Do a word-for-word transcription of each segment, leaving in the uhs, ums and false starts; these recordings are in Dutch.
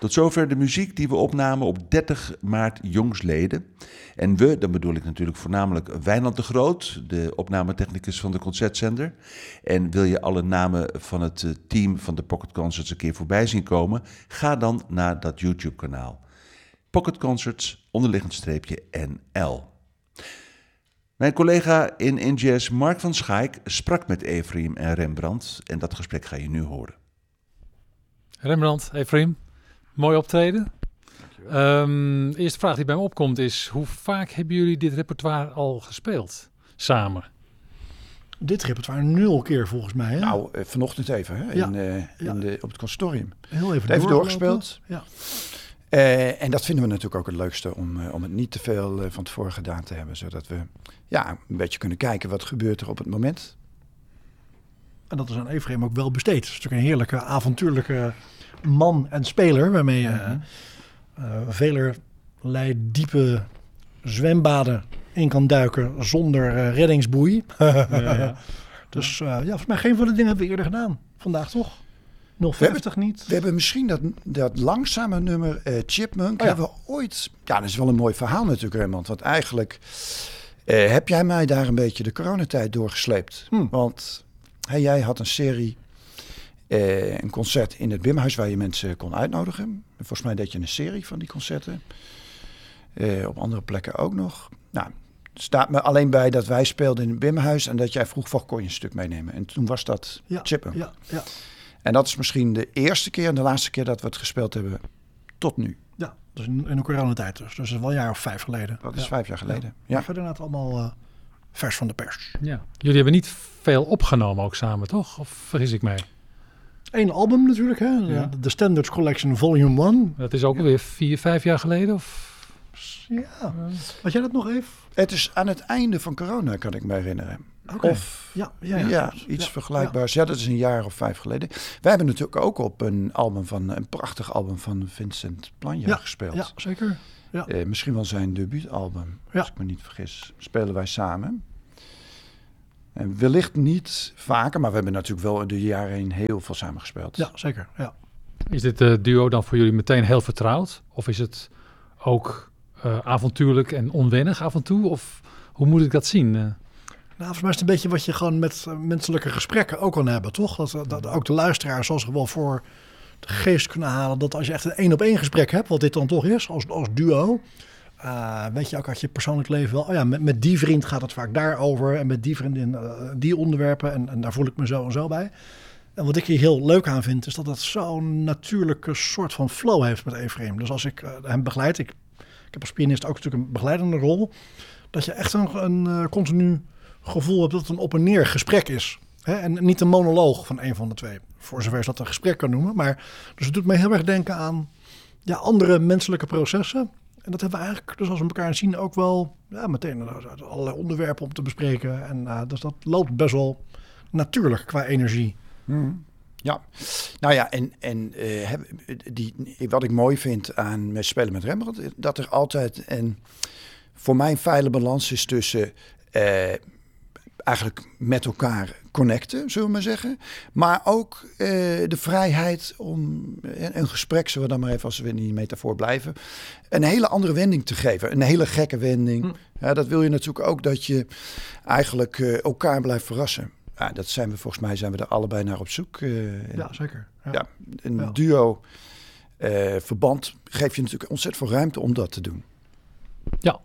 Tot zover de muziek die we opnamen op dertig maart jongstleden. En we, dan bedoel ik natuurlijk voornamelijk Wijnand de Groot, de opnametechnicus van de Concertzender. En wil je alle namen van het team van de Pocket Concerts een keer voorbij zien komen, ga dan naar dat YouTube-kanaal. Pocket Concerts, onderliggend streepje N L. Mijn collega in InJazz, Mark van Schaik, sprak met Ephraim en Rembrandt. En dat gesprek ga je nu horen. Rembrandt, Ephraim, mooi optreden. Um, de eerste vraag die bij me opkomt is, hoe vaak hebben jullie dit repertoire al gespeeld samen? Dit repertoire nul keer volgens mij. Hè? Nou, uh, vanochtend even hè, ja. in, uh, in ja. de, op het conservatorium. Heel even, even doorgespeeld. Ja. Uh, en dat vinden we natuurlijk ook het leukste, om, uh, om het niet te veel uh, van tevoren gedaan te hebben. Zodat we ja, een beetje kunnen kijken wat gebeurt er op het moment. En dat is aan Ephraim ook wel besteed. Het is natuurlijk een heerlijke, avontuurlijke man en speler, waarmee je uh, uh, velerlei diepe zwembaden in kan duiken zonder uh, reddingsboei. ja, ja. Dus uh, ja, volgens mij geen van de dingen hebben we eerder gedaan. Vandaag toch? nul vijftig niet. We hebben misschien dat, dat langzame nummer uh, Chipmunk. Oh, ja. Hebben we ooit... Ja, dat is wel een mooi verhaal natuurlijk, Raymond. Want eigenlijk uh, heb jij mij daar een beetje de coronatijd doorgesleept. Hm. Want hey, jij had een serie, uh, een concert in het Bimhuis waar je mensen kon uitnodigen. Volgens mij deed je een serie van die concerten. Uh, op andere plekken ook nog. Nou, staat me alleen bij dat wij speelden in het Bimhuis en dat jij vroeg van kon je een stuk meenemen. En toen was dat ja, Chipmunk. Ja, ja. En dat is misschien de eerste keer en de laatste keer dat we het gespeeld hebben tot nu. Ja, dus in, in de coronatijd dus. Dus dat is wel een jaar of vijf geleden. Dat is ja. vijf jaar geleden. Ja. Ja. Maar verder inderdaad allemaal uh, vers van de pers. Ja. Jullie hebben niet veel opgenomen ook samen, toch? Of vergis ik mij? Eén album natuurlijk, hè? Ja. De Standards Collection Volume één. Dat is ook alweer vier, vijf jaar geleden? Of? Ja. Had jij dat nog even? Het is aan het einde van corona, kan ik me herinneren. Okay. Of ja, ja, ja, ja, iets ja, vergelijkbaars. Ja. ja, dat is een jaar of vijf geleden. Wij hebben natuurlijk ook op een album van een prachtig album van Vincent Planja ja, gespeeld. Ja, zeker. Ja. Uh, misschien wel zijn debuutalbum, ja. als ik me niet vergis. Spelen wij samen. En wellicht niet vaker, maar we hebben natuurlijk wel de jaren heen heel veel samen gespeeld. Ja, zeker. Ja. Is dit uh, duo dan voor jullie meteen heel vertrouwd? Of is het ook uh, avontuurlijk en onwennig af en toe? Of hoe moet ik dat zien? Uh? Nou, volgens mij is het een beetje wat je gewoon met uh, menselijke gesprekken ook kan hebben, toch? Dat, dat ook de luisteraars zoals wel voor de geest kunnen halen. Dat als je echt een één op één gesprek hebt, wat dit dan toch is, als, als duo. Uh, weet je ook uit je persoonlijk leven wel. Oh ja, met, met die vriend gaat het vaak daarover. En met die vriendin uh, die onderwerpen. En, en daar voel ik me zo en zo bij. En wat ik hier heel leuk aan vind, is dat dat zo'n natuurlijke soort van flow heeft met Ephraim. Dus als ik uh, hem begeleid, ik, ik heb als pianist ook natuurlijk een begeleidende rol. Dat je echt een, een uh, continu gevoel hebt dat het een op en neer gesprek is. Hè? En niet een monoloog van een van de twee. Voor zover je dat een gesprek kan noemen. Maar dus het doet mij heel erg denken aan ja, andere menselijke processen. En dat hebben we eigenlijk, dus als we elkaar zien, ook wel ja, meteen allerlei onderwerpen om te bespreken. En uh, dus dat loopt best wel natuurlijk qua energie. Hmm. Ja, nou ja, en, en uh, die, wat ik mooi vind aan met spelen met Rembrandt, dat er altijd een, voor mij een fijne balans is tussen uh, eigenlijk met elkaar connecten, zullen we maar zeggen. Maar ook uh, de vrijheid om een gesprek, zullen we dan maar even, als we in die metafoor blijven, een hele andere wending te geven. Een hele gekke wending. Hm. Ja, dat wil je natuurlijk ook, dat je eigenlijk uh, elkaar blijft verrassen. Ja, dat zijn we volgens mij zijn we er allebei naar op zoek. Uh, ja, zeker. Ja. Ja, een ja. duo uh, verband geeft je natuurlijk ontzettend veel ruimte om dat te doen. Ja,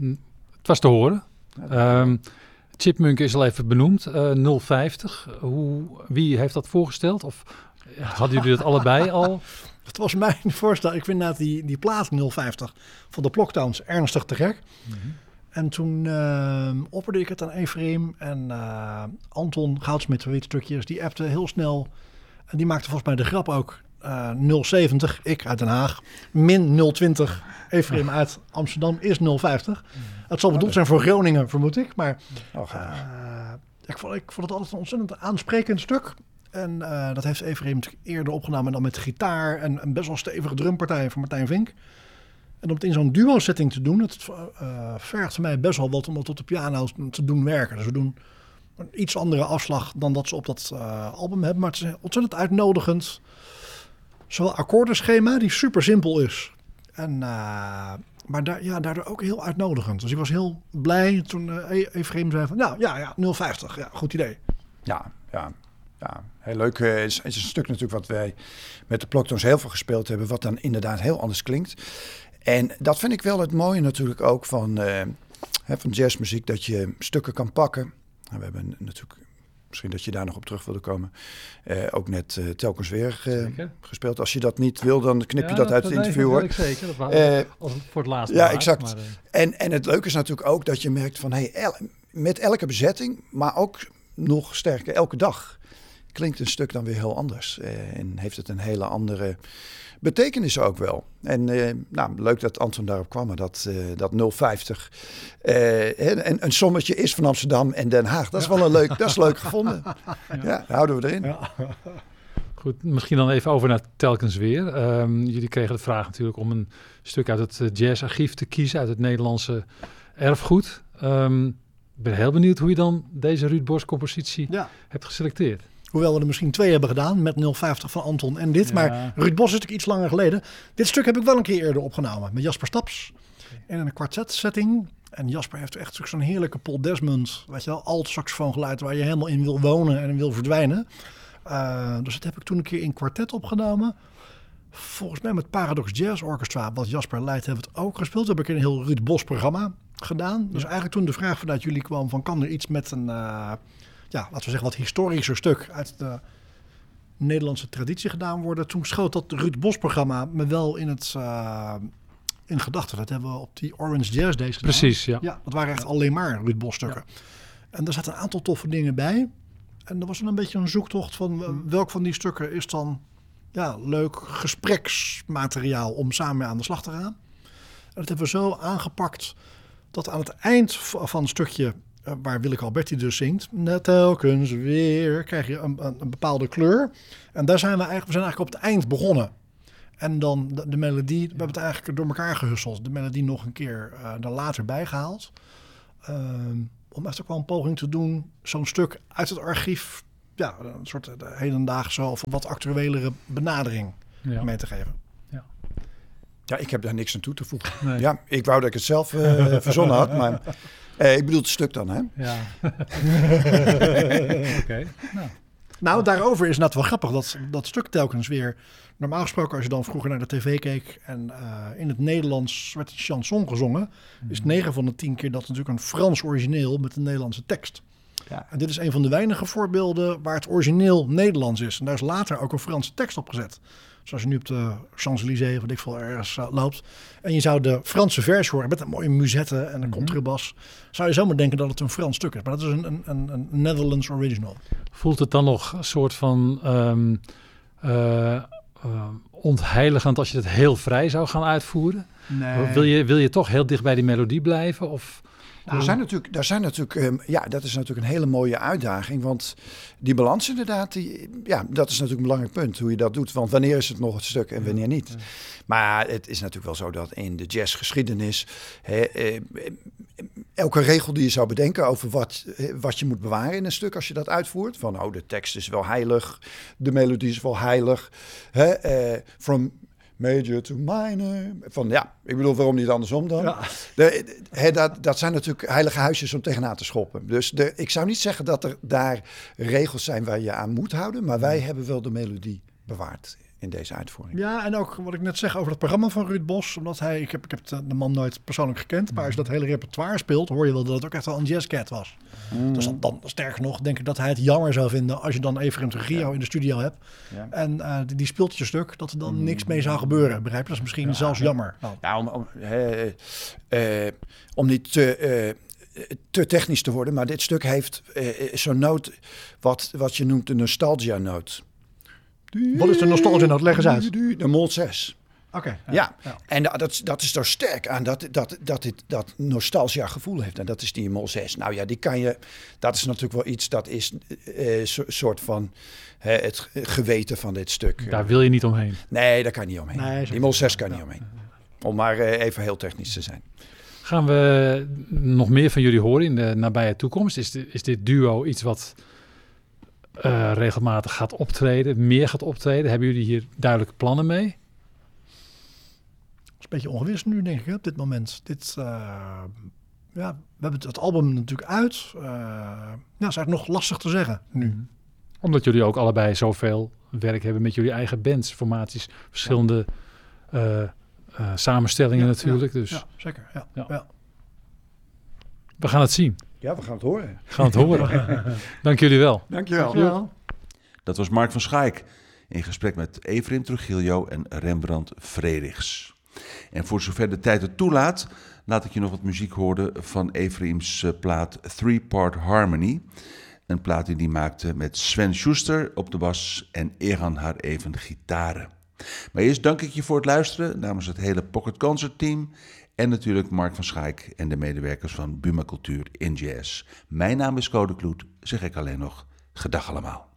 het was te horen. Ja, um, Chipmunk is al even benoemd, uh, nul vijftig. Hoe, wie heeft dat voorgesteld? Of hadden jullie dat allebei al? Dat was mijn voorstel. Ik vind inderdaad die, die plaat nul vijftig van de Plockdowns ernstig te gek. Mm-hmm. En toen uh, opperde ik het aan Ephraim en uh, Anton Goudsmit, weet stukjes, die appte heel snel. En die maakte volgens mij de grap ook. Uh, nul zeventig, ik uit Den Haag, min nul twintig, Ephraim uit Amsterdam is nul vijftig. Het zal bedoeld zijn voor Groningen, vermoed ik. Maar uh, ik, vond, ik vond het altijd een ontzettend aansprekend stuk. En uh, dat heeft Ephraim eerder opgenomen dan met gitaar en een best wel stevige drumpartij van Martijn Vink. En om het in zo'n duo-setting te doen, het uh, vergt voor mij best wel wat om het op de piano te doen werken. Dus we doen een iets andere afslag dan dat ze op dat uh, album hebben. Maar het is ontzettend uitnodigend. zowel akkoordenschema, die super simpel is. En, uh, maar da- ja, daardoor ook heel uitnodigend. Dus ik was heel blij toen uh, Efraim zei van, nou ja, ja, nul vijftig, ja, goed idee. Ja, ja. Ja, heel leuk. Het uh, is, is een stuk natuurlijk wat wij met de Ploktones heel veel gespeeld hebben, wat dan inderdaad heel anders klinkt. En dat vind ik wel het mooie natuurlijk ook van, uh, hè, van jazzmuziek, dat je stukken kan pakken. We hebben natuurlijk, misschien dat je daar nog op terug wilde komen, uh, ook net uh, telkens weer uh, gespeeld. Als je dat niet wil, dan knip je ja, dat, dat uit het interview. Dat wil ik zeker. Dat was uh, als voor het laatste. Ja, maakt, exact. Maar, uh... en, en het leuke is natuurlijk ook dat je merkt van, hey, el- met elke bezetting, maar ook nog sterker elke dag, klinkt een stuk dan weer heel anders. Uh, en heeft het een hele andere betekenis ook wel. En uh, nou, leuk dat Anton daarop kwam, maar dat, uh, dat nul vijftig uh, en een sommetje is van Amsterdam en Den Haag. Dat is ja. wel een leuk, dat is leuk gevonden. Ja, ja houden we erin. Ja. Goed, misschien dan even over naar telkens weer. Um, jullie kregen de vraag natuurlijk om een stuk uit het jazzarchief te kiezen, uit het Nederlandse erfgoed. Um, ik ben heel benieuwd hoe je dan deze Ruud Bos compositie ja. hebt geselecteerd. Hoewel we er misschien twee hebben gedaan met nul vijftig van Anton en dit. Ja. Maar Ruud Bos is natuurlijk iets langer geleden. Dit stuk heb ik wel een keer eerder opgenomen met Jasper Staps. In een kwartet setting. En Jasper heeft echt zo'n heerlijke Paul Desmond, weet je wel, alt saxofoon geluid waar je helemaal in wil wonen en in wil verdwijnen. Uh, dus dat heb ik toen een keer in kwartet opgenomen. Volgens mij met Paradox Jazz Orchestra, wat Jasper leidt, hebben we het ook gespeeld. Toen heb ik een heel Ruud Bos programma gedaan. Dus ja. eigenlijk toen de vraag vanuit jullie kwam van, kan er iets met een, uh, ja, laten we zeggen wat historischer stuk uit de Nederlandse traditie gedaan worden. Toen schoot dat Ruud Bos programma me wel in het uh, in gedachten. Dat hebben we op die Orange Jazz Days gedaan. Precies, ja. Ja, dat waren echt alleen maar Ruud Bos stukken. Ja. En daar zaten een aantal toffe dingen bij. En er was dan een beetje een zoektocht van uh, welk van die stukken is dan ja, leuk gespreksmateriaal om samen mee aan de slag te gaan. En dat hebben we zo aangepakt dat aan het eind van een stukje uh, waar Willeke Alberti dus zingt, net telkens weer, krijg je een, een, een bepaalde kleur. En daar zijn we eigenlijk, we zijn eigenlijk op het eind begonnen. En dan de, de melodie, we hebben het eigenlijk door elkaar gehusseld. De melodie nog een keer uh, er later bijgehaald. Uh, om echt ook wel een poging te doen, zo'n stuk uit het archief, ja, een soort de hedendaagse of wat actuelere benadering ja. mee te geven. Ja. ja, ik heb daar niks aan toe te voegen. Nee. Ja, ik wou dat ik het zelf uh, verzonnen had, maar uh, ik bedoel het stuk dan, hè? Ja. Oké. Okay. Nou. nou, daarover is het wel grappig dat dat stuk telkens weer. Normaal gesproken, als je dan vroeger naar de tv keek en uh, in het Nederlands werd het chanson gezongen, mm. is negen van de tien keer dat natuurlijk een Frans origineel met een Nederlandse tekst. Ja. En dit is een van de weinige voorbeelden waar het origineel Nederlands is. En daar is later ook een Franse tekst op gezet. Zoals je nu op de Champs-Élysées, wat ik veel ergens uh, loopt. En je zou de Franse versie horen met een mooie musette en een mm-hmm. contrabas. Zou je zomaar denken dat het een Frans stuk is. Maar dat is een, een, een Netherlands original. Voelt het dan nog een soort van Um, uh, Uh, ontheiligend als je het heel vrij zou gaan uitvoeren? Nee. Wil je, wil je toch heel dicht bij die melodie blijven? Of nou, er zijn natuurlijk, daar zijn natuurlijk um, ja, dat is natuurlijk een hele mooie uitdaging. Want die balans inderdaad, die, ja, dat is natuurlijk een belangrijk punt. Hoe je dat doet. Want wanneer is het nog het stuk en wanneer niet? Ja. Maar het is natuurlijk wel zo dat in de jazzgeschiedenis Hè, eh, elke regel die je zou bedenken over wat, wat je moet bewaren in een stuk als je dat uitvoert. Van, oh, de tekst is wel heilig, de melodie is wel heilig. Hè, eh, from major to minor. Van ja, ik bedoel, waarom niet andersom dan? Ja. De, he, dat, dat zijn natuurlijk heilige huisjes om tegenaan te schoppen. Dus de, ik zou niet zeggen dat er daar regels zijn waar je aan moet houden, maar wij hebben wel de melodie bewaard in deze uitvoering. Ja, en ook wat ik net zeg over het programma van Ruud Bos, omdat hij, ik heb, ik heb de man nooit persoonlijk gekend, maar als je dat hele repertoire speelt, hoor je wel dat het ook echt wel een jazzcat was. Mm. Dus dan, dan, sterker nog, denk ik dat hij het jammer zou vinden als je dan Efraim Trujillo ja. in de studio hebt. Ja. En uh, die, die speelt je stuk, dat er dan mm. niks mee zou gebeuren. Begrijp je? Dat is misschien ja, zelfs ja. jammer. Nou. Ja, om, om, uh, uh, om niet te, uh, te technisch te worden, maar dit stuk heeft uh, zo'n noot, wat, wat je noemt de nostalgia-noot. Wat is de nostalgia-noot? Leg eens uit. De mol zes. Oké. Okay, ja. ja. ja. En dat, dat is er sterk aan dat, dat, dat dit dat nostalgia gevoel heeft. En dat is die mol zes. Nou ja, die kan je. Dat is natuurlijk wel iets. Dat is een uh, soort van uh, het geweten van dit stuk. Daar wil je niet omheen. Nee, daar kan je niet omheen. Nee, die mol zes kan je niet omheen. Om maar uh, even heel technisch te zijn. Gaan we nog meer van jullie horen in de nabije toekomst? Is, de, is dit duo iets wat uh, regelmatig gaat optreden, meer gaat optreden. Hebben jullie hier duidelijke plannen mee? Het is een beetje ongewis nu, denk ik, hè, op dit moment. Dit, uh, ja, we hebben het, het album natuurlijk uit. Uh, ja, dat is eigenlijk nog lastig te zeggen nu. Omdat jullie ook allebei zoveel werk hebben met jullie eigen bands, formaties, verschillende uh, uh, samenstellingen ja, natuurlijk. Ja, dus. ja zeker. Ja, ja. Ja. We gaan het zien. Ja, we gaan het horen. We gaan het horen. Dank jullie wel. Dankjewel. Dankjewel. Dat was Mark van Schaik in gesprek met Efraim Trujillo en Rembrandt Frederiks. En voor zover de tijd het toelaat, laat ik je nog wat muziek horen van Efraim's plaat Three Part Harmony. Een plaat die hij maakte met Sven Schuster op de bas en Eran Har Even gitaren. Maar eerst dank ik je voor het luisteren namens het hele Pocket Concert team en natuurlijk Mark van Schaik en de medewerkers van Buma Cultuur in Jazz. Mijn naam is Code Kloet, zeg ik alleen nog gedag allemaal.